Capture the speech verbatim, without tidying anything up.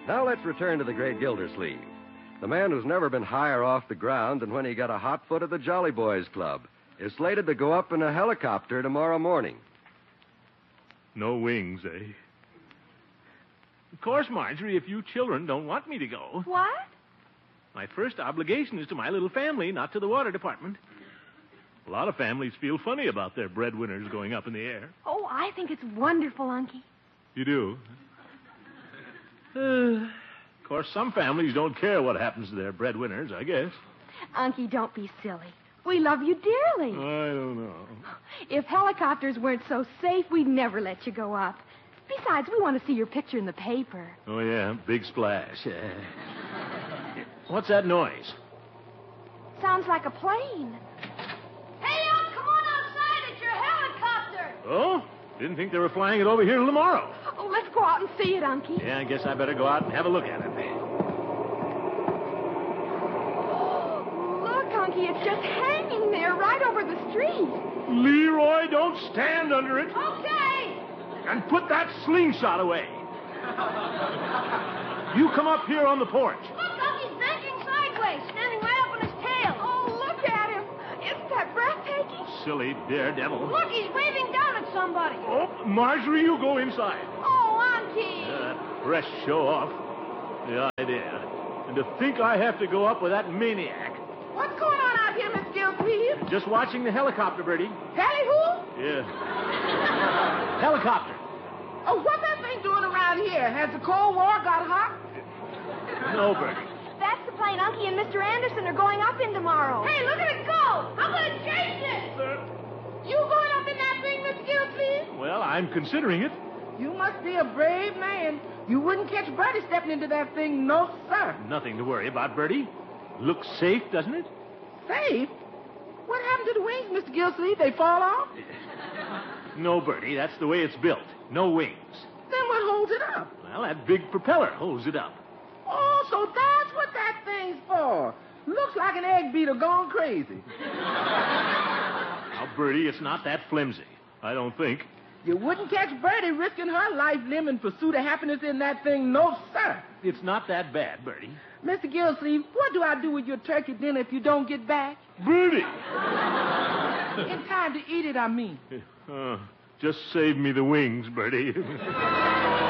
Now let's return to the great Gildersleeve, the man who's never been higher off the ground than when he got a hot foot at the Jolly Boys Club, is slated to go up in a helicopter tomorrow morning. No wings, eh? Of course, Marjorie, if you children don't want me to go. What? My first obligation is to my little family, not to the water department. A lot of families feel funny about their breadwinners going up in the air. Oh, I think it's wonderful, Unky. You do? Uh, of course, some families don't care what happens to their breadwinners, I guess. Unky, don't be silly. We love you dearly. I don't know. If helicopters weren't so safe, we'd never let you go up. Besides, we want to see your picture in the paper. Oh, yeah, big splash. Uh, what's that noise? Sounds like a plane. Hey, Unc, come on outside. It's your helicopter. Oh? Didn't think they were flying it over here till tomorrow. Oh, let's go out and see it, Unky. Yeah, I guess I better go out and have a look at it. Look, Unky, it's just hanging there right over the street. Leroy, don't stand under it. Okay. And put that slingshot away. You come up here on the porch. Look, Unky's bending sideways, standing right up on his tail. Oh, look at him. Isn't that breathtaking? Silly daredevil. Look, he's waving down at somebody. Oh, Marjorie, you go inside. Oh, Unky. Uh, fresh show off. The idea. And to think I have to go up with that maniac. What's going on out here, Miss Gilsleeve? Just watching the helicopter, Bertie. Heli who? Yeah. Helicopter. Oh, what's that thing doing around here? Has the Cold War got hot? No, Bertie. That's the plane Unky and Mister Anderson are going up in tomorrow. Hey, look at it go. I'm going to chase it. Uh, You going up in that thing, Miss Gilsleeve? well, I'm considering it. You must be a brave man. You wouldn't catch Bertie stepping into that thing, no, sir. Nothing to worry about, Bertie. Looks safe, doesn't it? Safe? What happened to the wings, Mister Gilsleeve? They fall off? No, Bertie. That's the way it's built. No wings. Then what holds it up? Well, that big propeller holds it up. Oh, so that's what that thing's for. Looks like an egg beater gone crazy. Now, Bertie, it's not that flimsy. I don't think. You wouldn't catch Bertie risking her life limb in pursuit of happiness in that thing, no, sir. It's not that bad, Bertie. Mister Gilsleeve, what do I do with your turkey dinner if you don't get back? Bertie! In time to eat it, I mean. Uh, just save me the wings, Bertie.